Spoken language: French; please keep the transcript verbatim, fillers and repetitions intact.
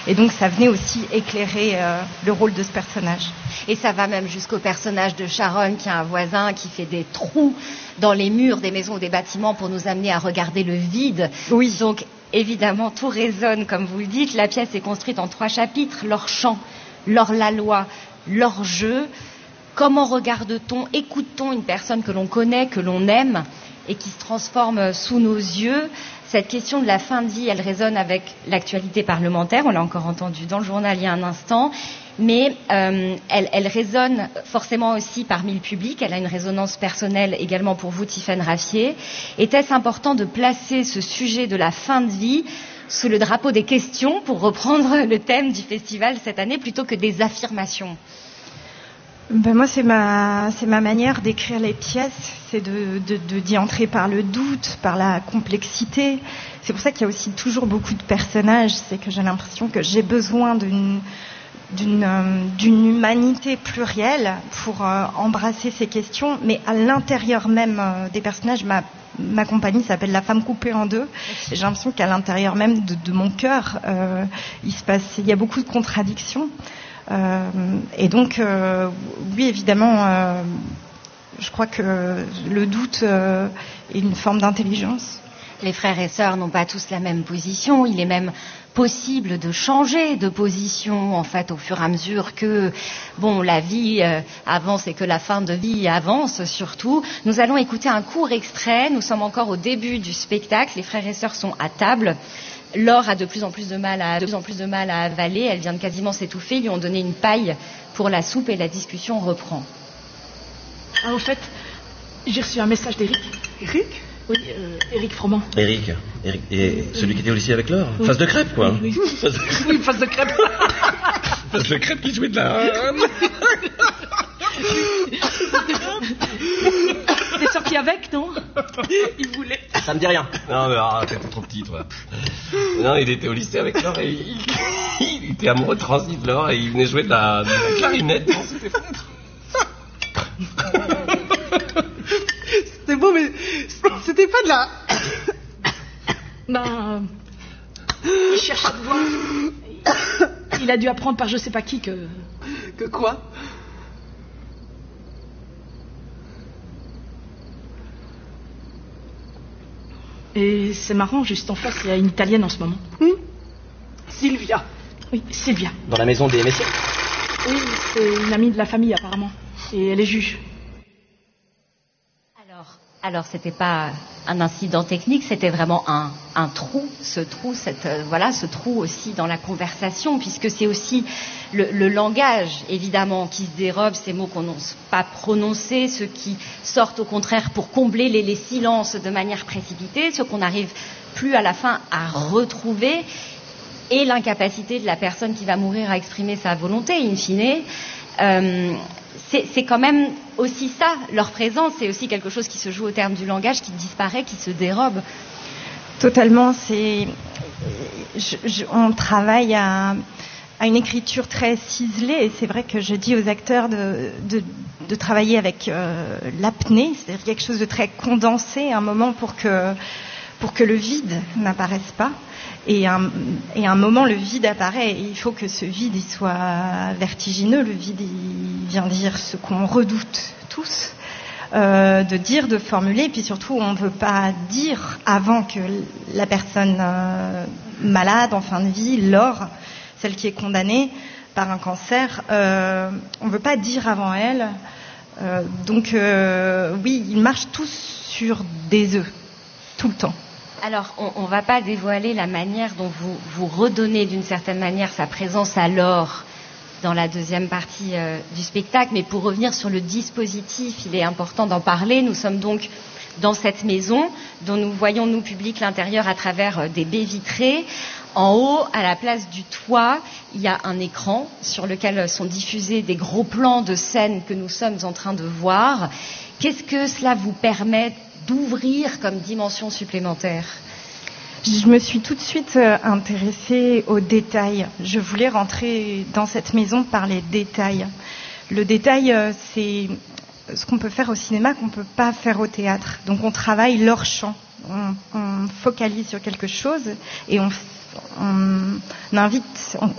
Et donc ça venait aussi éclairer euh, le rôle de ce personnage. Et ça va même jusqu'au personnage de Sharon, qui a un voisin qui fait des trous dans les murs des maisons ou des bâtiments pour nous amener à regarder le vide. Oui. Donc évidemment, tout résonne, comme vous le dites. La pièce est construite en trois chapitres: leur chant, leur la loi, leur jeu. Comment regarde-t-on, écoute-t-on une personne que l'on connaît, que l'on aime et qui se transforme sous nos yeux? Cette question de la fin de vie, elle résonne avec l'actualité parlementaire. On l'a encore entendu dans le journal il y a un instant. Mais euh, elle, elle résonne forcément aussi parmi le public. Elle a une résonance personnelle également pour vous, Tiffaine Raffier. Était-ce important de placer ce sujet de la fin de vie sous le drapeau des questions, pour reprendre le thème du festival cette année, plutôt que des affirmations? Ben moi, c'est ma, c'est ma manière d'écrire les pièces, c'est de, de, de, d'y entrer par le doute, par la complexité. C'est pour ça qu'il y a aussi toujours beaucoup de personnages. C'est que j'ai l'impression que j'ai besoin d'une, d'une, euh, d'une humanité plurielle pour euh, embrasser ces questions. Mais à l'intérieur même euh, des personnages, ma, ma compagnie s'appelle La Femme coupée en deux. Et j'ai l'impression qu'à l'intérieur même de, de mon cœur, euh, il se passe, il y a beaucoup de contradictions. Euh, et donc, euh, oui, évidemment, euh, je crois que le doute euh, est une forme d'intelligence. Les frères et sœurs n'ont pas tous la même position. Il est même possible de changer de position, en fait, au fur et à mesure que, bon, la vie euh, avance et que la fin de vie avance, surtout. Nous allons écouter un court extrait. Nous sommes encore au début du spectacle. Les frères et sœurs sont à table. Laure a de plus en plus de mal à, de plus en plus de mal à avaler. Elle vient de quasiment s'étouffer. Ils lui ont donné une paille pour la soupe et la discussion reprend. Ah, au fait, j'ai reçu un message d'Éric. Éric ? Oui, euh, Éric Froment. Éric, Éric, et celui qui était au lycée avec Laure, oui. Face de crêpe, quoi. Oui, oui. Face de... oui, face de crêpe. Face de crêpe qui jouait de la... T'es sorti avec, non? Il voulait. Ça me dit rien. Non, mais ah, t'es trop petit, toi. Non, il était au lycée avec Laure et il, il était amoureux de Francis Laure et il venait jouer de la, de la clarinette dans ses fenêtres. C'était beau, mais c'était pas de la... Ben... Il cherchait de voir. Il a dû apprendre par je sais pas qui que... Que quoi? Et c'est marrant, juste en face, il y a une Italienne en ce moment. Hum Sylvia. Oui, Sylvia. Dans la maison des messieurs. Oui, c'est une amie de la famille apparemment. Et elle est juge. Alors, alors c'était pas un incident technique, c'était vraiment un, un trou, ce trou, cette, euh, voilà, ce trou aussi dans la conversation, puisque c'est aussi le, le langage, évidemment, qui se dérobe, ces mots qu'on n'ose pas prononcer, ceux qui sortent au contraire pour combler les, les silences de manière précipitée, ceux qu'on n'arrive plus à la fin à retrouver, et l'incapacité de la personne qui va mourir à exprimer sa volonté, in fine. Euh, c'est, c'est quand même aussi ça, leur présence, c'est aussi quelque chose qui se joue au terme du langage, qui disparaît, qui se dérobe. Totalement, c'est... Je, je, on travaille à, à une écriture très ciselée, et c'est vrai que je dis aux acteurs de, de, de travailler avec euh, l'apnée, c'est-à-dire quelque chose de très condensé, un moment pour que, pour que le vide n'apparaisse pas. Et un, et un moment, le vide apparaît. Et il faut que ce vide il soit vertigineux. Le vide, il vient dire ce qu'on redoute tous, euh, de dire, de formuler. Et puis surtout, on ne veut pas dire avant que la personne euh, malade, en fin de vie, Laure, celle qui est condamnée par un cancer, euh, on ne veut pas dire avant elle. Euh, donc, euh, oui, ils marchent tous sur des œufs, tout le temps. Alors, on ne va pas dévoiler la manière dont vous, vous redonnez d'une certaine manière sa présence à Laure dans la deuxième partie euh, du spectacle, mais pour revenir sur le dispositif, il est important d'en parler. Nous sommes donc dans cette maison dont nous voyons, nous, public, l'intérieur à travers euh, des baies vitrées. En haut, à la place du toit, il y a un écran sur lequel sont diffusés des gros plans de scènes que nous sommes en train de voir. Qu'est-ce que cela vous permet d'ouvrir comme dimension supplémentaire? Je me suis tout de suite intéressée aux détails. Je voulais rentrer dans cette maison par les détails. Le détail, c'est ce qu'on peut faire au cinéma qu'on ne peut pas faire au théâtre. Donc on travaille leur champ. On, on focalise sur quelque chose et on, on invite, on